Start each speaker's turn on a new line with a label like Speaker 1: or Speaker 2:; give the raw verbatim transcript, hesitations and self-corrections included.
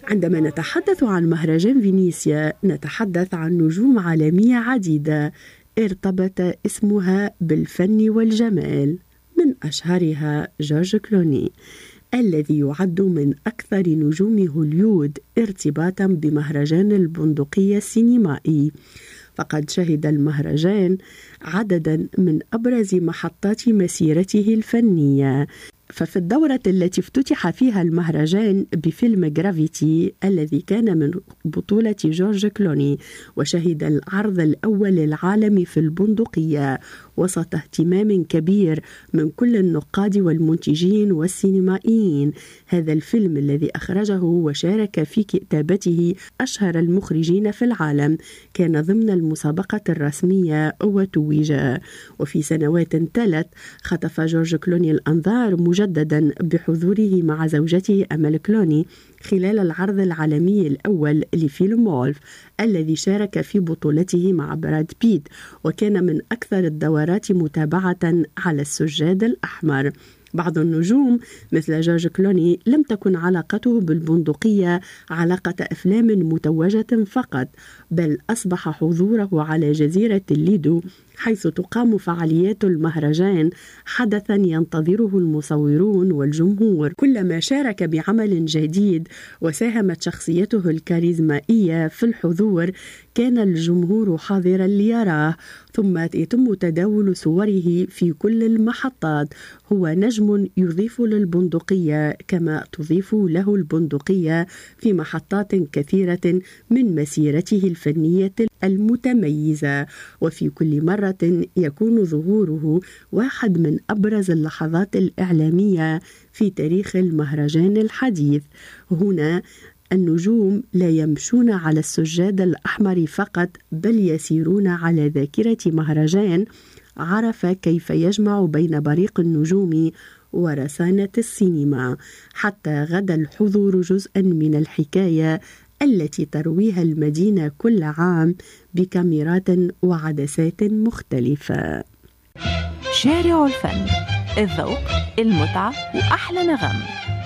Speaker 1: عندما نتحدث عن مهرجان فينيسيا نتحدث عن نجوم عالمية عديدة ارتبط اسمها بالفن والجمال، من أشهرها جورج كلوني الذي يعد من أكثر نجوم هوليود ارتباطا بمهرجان البندقية السينمائي. فقد شهد المهرجان عددا من أبرز محطات مسيرته الفنية. ففي الدورة التي افتتح فيها المهرجان بفيلم جرافيتي الذي كان من بطولة جورج كلوني وشهد العرض الأول العالمي في البندقية وسط اهتمام كبير من كل النقاد والمنتجين والسينمائيين. هذا الفيلم الذي أخرجه وشارك في كتابته أشهر المخرجين في العالم كان ضمن المسابقة الرسمية وتوج. وفي سنوات تلت خطف جورج كلوني الأنظار مجددا بحضوره مع زوجته أمال كلوني خلال العرض العالمي الأول لفيلم وولف الذي شارك في بطولته مع براد بيت، وكان من أكثر الدورات متابعة على السجاد الأحمر. بعض النجوم مثل جورج كلوني لم تكن علاقته بالبندقية علاقة أفلام متوجة فقط، بل أصبح حضوره على جزيرة الليدو حيث تقام فعاليات المهرجان حدثا ينتظره المصورون والجمهور. كلما شارك بعمل جديد وساهمت شخصيته الكاريزمائية في الحضور كان الجمهور حاضرا ليراه، ثم يتم تداول صوره في كل المحطات. هو نجم يضيف للبندقية كما تضيف له البندقية في محطات كثيرة من مسيرته الفنية المتميزة، وفي كل مرة يكون ظهوره واحد من أبرز اللحظات الإعلامية في تاريخ المهرجان الحديث. هنا النجوم لا يمشون على السجاد الأحمر فقط، بل يسيرون على ذاكرة مهرجان عرف كيف يجمع بين بريق النجوم ورسانة السينما، حتى غدا الحضور جزءا من الحكاية التي ترويها المدينة كل عام بكاميرات وعدسات مختلفة.
Speaker 2: شارع الفن، الذوق، المتعة وأحلى نغم.